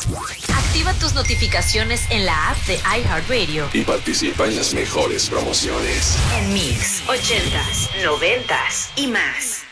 Activa tus notificaciones en la app de iHeartRadio y participa en las mejores promociones. en Mix, 80s, 90s y más.